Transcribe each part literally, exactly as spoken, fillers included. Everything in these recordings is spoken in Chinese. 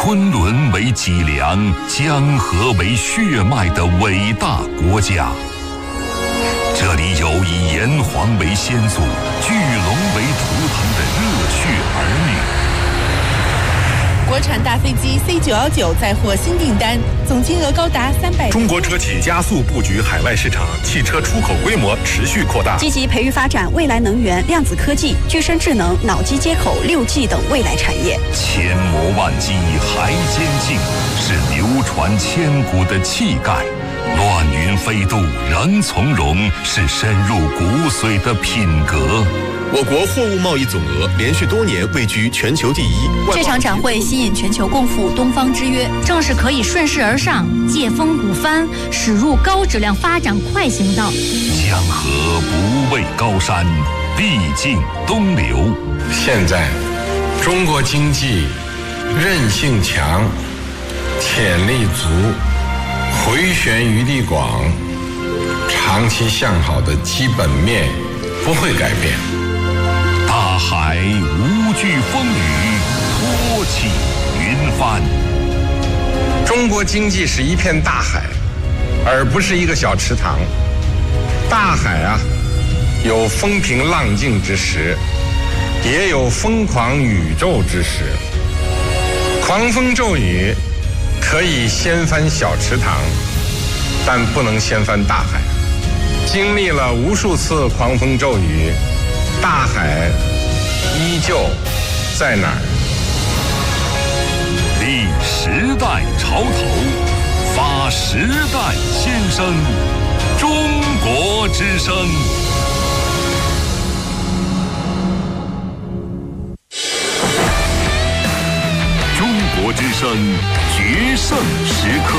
昆仑为脊梁，江河为血脉的伟大国家。这里有以炎黄为先祖、巨龙为图腾的热血儿女。 国产大飞机 C 九一九再获新订单，总金额高达三百。 中国车企加速布局海外市场，汽车出口规模持续扩大， 积极培育发展未来能源、量子科技、具身智能、脑机接口、六 G 等未来产业。 千磨万击还坚劲，是流传千古的气概；乱云飞渡仍从容，是深入骨髓的品格。 我国货物贸易总额连续多年位居全球第一。 这场展会吸引全球共赴东方之约，正是可以顺势而上、借风鼓帆，驶入高质量发展快行道。 江河不畏高山，必尽东流。 现在，中国经济韧性强，潜力足，回旋余地广，长期向好的基本面不会改变。 大海无惧风雨，托起云帆。 中国经济是一片大海，而不是一个小池塘。大海啊，有风平浪静之时，也有疯狂宇宙之时。狂风骤雨可以掀翻小池塘，但不能掀翻大海。经历了无数次狂风骤雨，大海依旧在哪儿？ 立时代潮头，发时代先声，中国之声。中国之声决胜时刻。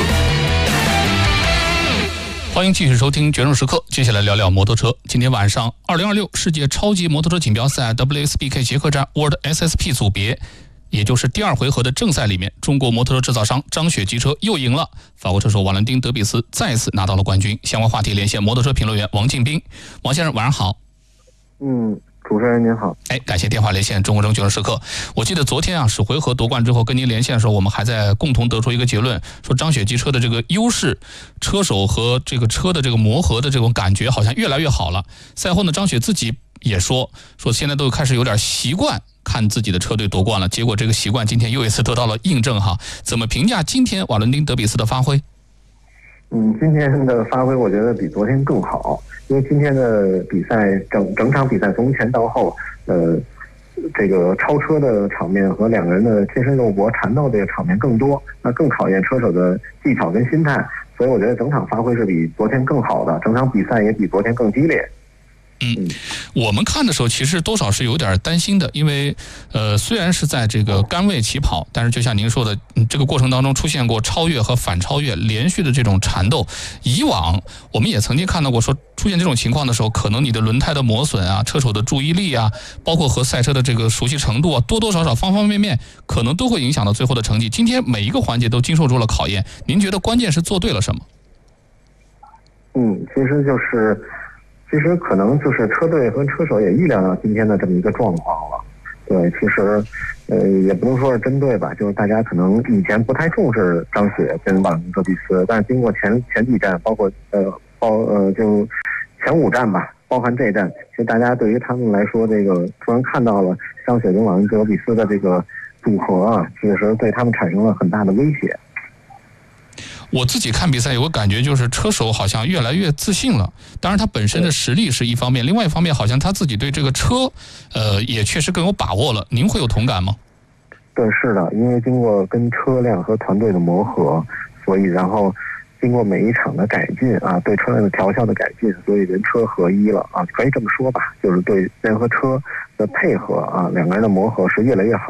欢迎继续收听《决胜时刻》，接下来聊聊摩托车。今天晚上，二零二六世界超级摩托车锦标赛 W S B K 捷克站 World S S P 组别，也就是第二回合的正赛里面，中国摩托车制造商张雪机车又赢了，法国车手瓦伦丁·德比斯再次拿到了冠军。相关话题连线摩托车评论员王敬斌。王先生，晚上好。 嗯。主持人您好， 哎，感谢电话连线中国证券时刻。我记得昨天啊，首回合夺冠之后跟您连线的时候，我们还在共同得出一个结论，说张雪机车的这个优势，车手和这个车的这个磨合的这种感觉好像越来越好了。赛后呢，张雪自己也说，说现在都开始有点习惯看自己的车队夺冠了。结果这个习惯今天又一次得到了印证哈。怎么评价今天瓦伦丁·德比斯的发挥？ 嗯，今天的发挥我觉得比昨天更好。因为今天的比赛整整场比赛从前到后，呃，这个超车的场面和两个人的贴身肉搏缠斗这个场面更多，那更考验车手的技巧跟心态，所以我觉得整场发挥是比昨天更好的，整场比赛也比昨天更激烈。 嗯，我们看的时候其实多少是有点担心的，因为呃虽然是在这个杆位起跑，但是就像您说的，嗯、这个过程当中出现过超越和反超越连续的这种缠斗。以往我们也曾经看到过，说出现这种情况的时候，可能你的轮胎的磨损啊、车手的注意力啊，包括和赛车的这个熟悉程度啊，多多少少方方面面可能都会影响到最后的成绩。今天每一个环节都经受住了考验，您觉得关键是做对了什么？ 嗯，其实就是。其实可能就是车队和车手也预料到今天的这么一个状况了。对，其实呃也不能说是针对吧，就是大家可能以前不太重视张雪跟瓦伦丁·德比斯，但是经过前前几站，包括呃包呃就前五站吧，包含这一站，其实大家对于他们来说，这个突然看到了张雪跟瓦伦丁·德比斯的这个组合啊，其实对他们产生了很大的威胁。 我自己看比赛有个感觉，就是车手好像越来越自信了。当然他本身的实力是一方面，另外一方面好像他自己对这个车呃也确实更有把握了。您会有同感吗？ 对，是的，因为经过跟车辆和团队的磨合，所以然后经过每一场的改进啊，对车辆的调校的改进，所以人车合一了啊，可以这么说吧，就是对人和车的配合啊，两个人的磨合是越来越好。